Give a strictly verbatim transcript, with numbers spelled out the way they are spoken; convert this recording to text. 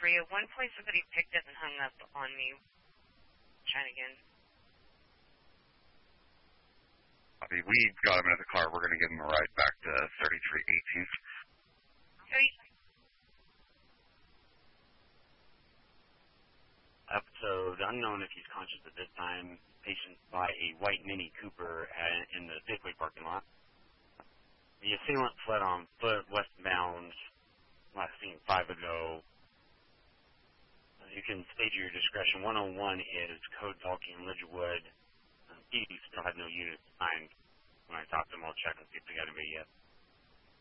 for you. One point somebody picked up and hung up on me. Trying again. We got him into the car. We're going to give him a ride back to thirty-three eighteenth. Okay. Episode unknown if he's conscious at this time. Patient by a white Mini Cooper at, in the Safeway parking lot. The assailant fled on foot westbound, last seen five ago. Uh, you can state your discretion. one oh one is code talking Ridgewood. Uh, he still had no units signed. When I talked to him, I'll check and see if we got anybody yet.